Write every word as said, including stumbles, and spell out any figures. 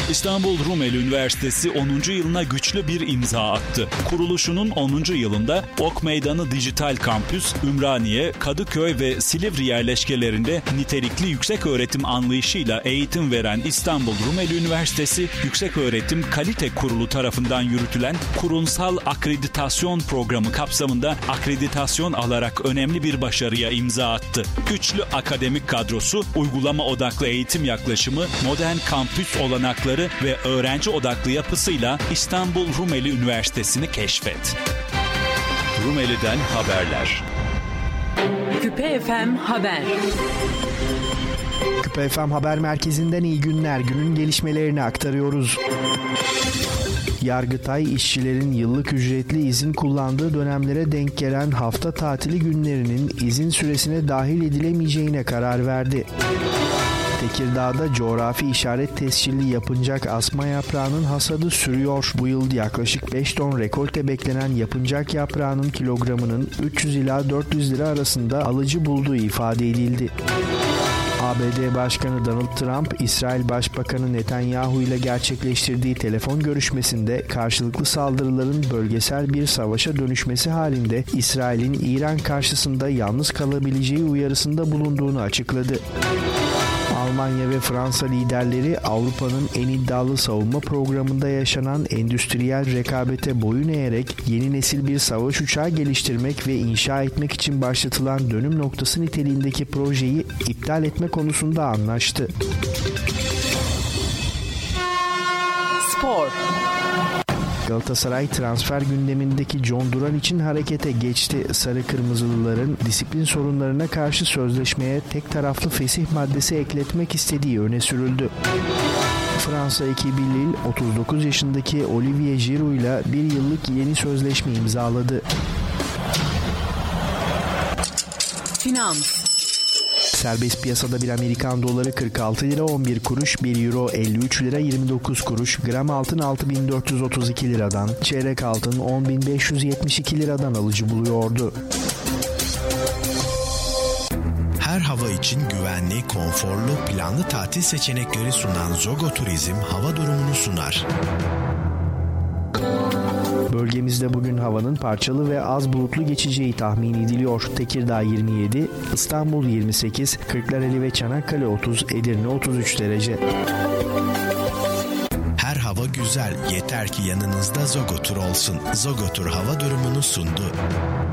İstanbul Rumeli Üniversitesi onuncu yılına güçlü bir imza attı. Kuruluşunun onuncu yılında Ok Meydanı Dijital Kampüs, Ümraniye, Kadıköy ve Silivri yerleşkelerinde nitelikli yükseköğretim anlayışıyla eğitim veren İstanbul Rumeli Üniversitesi, Yükseköğretim Kalite Kurulu tarafından yürütülen kurumsal akreditasyon programı kapsamında akreditasyon alarak önemli bir başarıya imza attı. Güçlü akademik kadrosu, uygulama odaklı eğitim yaklaşımı, modern kampüs olanakları ve öğrenci odaklı yapısıyla İstanbul Rumeli Üniversitesi'ni keşfet. Rumeli'den haberler. Küpe F M Haber. Küpe F M Haber Merkezi'nden iyi günler. Günün gelişmelerini aktarıyoruz. Yargıtay, işçilerin yıllık ücretli izin kullandığı dönemlere denk gelen hafta tatili günlerinin izin süresine dahil edilemeyeceğine karar verdi. Tekirdağ'da coğrafi işaret tescilli yapıncak asma yaprağının hasadı sürüyor. Bu yıl yaklaşık beş ton rekolte beklenen yapıncak yaprağının kilogramının üç yüz ila dört yüz lira arasında alıcı bulduğu ifade edildi. A B D Başkanı Donald Trump, İsrail Başbakanı Netanyahu ile gerçekleştirdiği telefon görüşmesinde karşılıklı saldırıların bölgesel bir savaşa dönüşmesi halinde İsrail'in İran karşısında yalnız kalabileceği uyarısında bulunduğunu açıkladı. Almanya ve Fransa liderleri Avrupa'nın en iddialı savunma programında yaşanan endüstriyel rekabete boyun eğerek yeni nesil bir savaş uçağı geliştirmek ve inşa etmek için başlatılan dönüm noktası niteliğindeki projeyi iptal etme konusunda anlaştı. Spor. Galatasaray transfer gündemindeki John Duran için harekete geçti. Sarı Kırmızılıların disiplin sorunlarına karşı sözleşmeye tek taraflı fesih maddesi ekletmek istediği öne sürüldü. Fransa ekibi Lille otuz dokuz yaşındaki Olivier Giroud ile bir yıllık yeni sözleşme imzaladı. Finans. Serbest piyasada bir Amerikan doları kırk altı lira on bir kuruş, bir euro elli üç lira yirmi dokuz kuruş, gram altın altı bin dört yüz otuz iki liradan, çeyrek altın on bin beş yüz yetmiş iki liradan alıcı buluyordu. Her hava için güvenli, konforlu, planlı tatil seçenekleri sunan Zogo Turizm hava durumunu sunar. Bölgemizde bugün havanın parçalı ve az bulutlu geçeceği tahmin ediliyor. Tekirdağ yirmi yedi, İstanbul yirmi sekiz, Kırklareli ve Çanakkale otuz, Edirne otuz üç derece. Her hava güzel, yeter ki yanınızda Zogo Tur olsun. Zogo Tur hava durumunu sundu.